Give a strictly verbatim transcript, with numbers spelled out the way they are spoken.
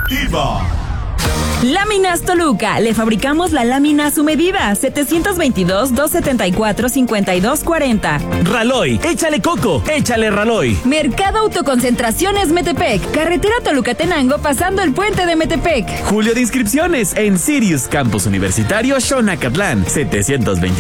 Deportiva. Láminas Toluca. Le fabricamos la lámina a su medida. setecientos veintidós, doscientos setenta y cuatro, cincuenta y dos cuarenta. Raloy, échale coco, échale Raloy. Mercado Autoconcentraciones Metepec. Carretera Toluca-Tenango pasando el puente de Metepec. Julio de inscripciones en Sirius Campus Universitario Xonacatlán. setecientos veinte